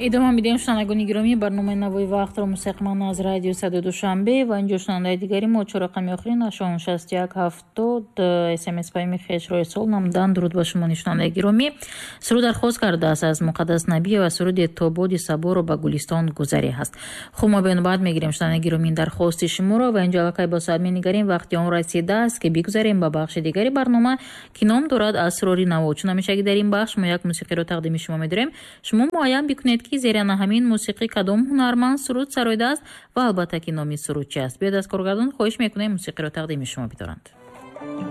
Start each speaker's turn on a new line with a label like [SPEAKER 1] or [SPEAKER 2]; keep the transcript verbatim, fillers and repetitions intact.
[SPEAKER 1] идома медиҳем шунавандагони гиромӣ барномаи навои вақтро мусиқиман аз радио Садои Душанбе ва инҷо шунавандаи дигари мо чор рақами охирин ашон шаст як ҳафтод смс паёми хешро ирсол намудан. дуруд ба шумо нишонандаи гиромӣ. суруд дархост кардааст аз Муқаддас Набиева суруди тободи саборо ба Гулистон гузаре ҳаст. хуб мо бенобат мегирем шунавандаи гиромӣ дархости шуморо ва инҷо аллакай ба соат менигарем вақти он расидааст ки бигузарем ба бахши дигари барнома ки ном дорад асрори наво. чун ҳамеша ки дар ин бахш мо як мусиқиро тақдими шумо медорем, шумо муайян бикунед ки зери ана ҳамин мусиқӣ кадом ҳунарманд суруд сароидааст ва албатта ки номи суруд чи аст. биёд аз коргардон хоҳиш мекунем мусиқиро тақдими шумо бидоранд.